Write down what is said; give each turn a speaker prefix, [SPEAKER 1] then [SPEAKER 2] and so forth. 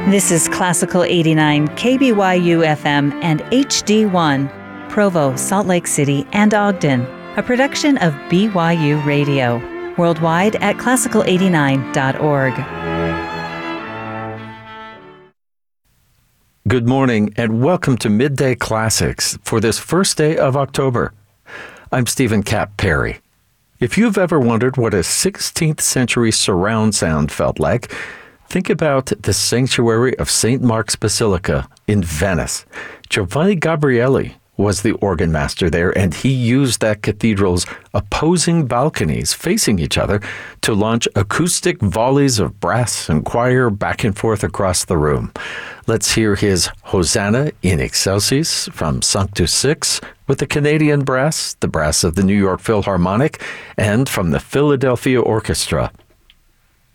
[SPEAKER 1] This is Classical 89, KBYU FM and HD1, Provo, Salt Lake City, and Ogden, a production of BYU Radio, worldwide at classical89.org.
[SPEAKER 2] Good morning and welcome to Midday Classics for this first day of October. I'm Stephen Cap Perry. If you've ever wondered what a 16th century surround sound felt like, think about the sanctuary of St. Mark's Basilica in Venice. Giovanni Gabrieli was the organ master there, and he used that cathedral's opposing balconies facing each other to launch acoustic volleys of brass and choir back and forth across the room. Let's hear his Hosanna in Excelsis from Sanctus 6 with the Canadian brass, the brass of the New York Philharmonic, and from the Philadelphia Orchestra.